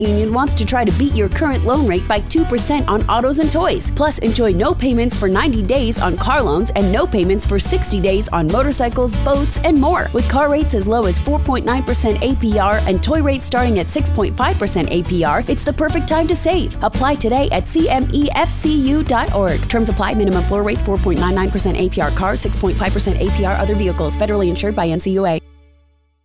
Union wants to try to beat your current loan rate by 2% on autos and toys. Plus, enjoy no payments for 90 days on car loans and no payments for 60 days on motorcycles, boats, and more. With car rates as low as 4.9% APR and toy rates starting at 6.5% APR, it's the perfect time to save. Apply today at cmefcu.org. Terms apply. Minimum floor rates 4.99% APR cars, 6.5% APR other vehicles. Federally insured by NCUA.